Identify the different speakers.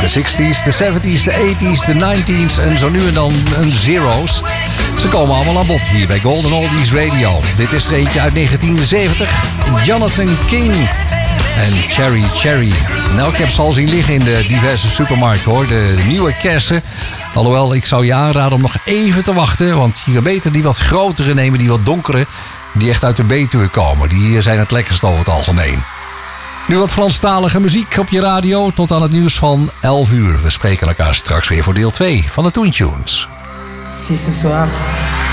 Speaker 1: De 60s, de 70s, de 80s, de 90s en zo nu en dan een zeros. Ze komen allemaal aan bod hier bij Golden Oldies Radio. Dit is er eentje uit 1970. Jonathan King en Cherry Cherry. Nou, ik heb ze al zien liggen in de diverse supermarkten hoor. De nieuwe kersen. Alhoewel, ik zou je aanraden om nog even te wachten. Want je kan beter die wat grotere nemen, die wat donkere. Die echt uit de Betuwe komen. Die zijn het lekkerst over het algemeen. Nu wat Franstalige muziek op je radio tot aan het nieuws van 11 uur. We spreken elkaar straks weer voor deel 2 van de Toon Tunes.
Speaker 2: Si ce soir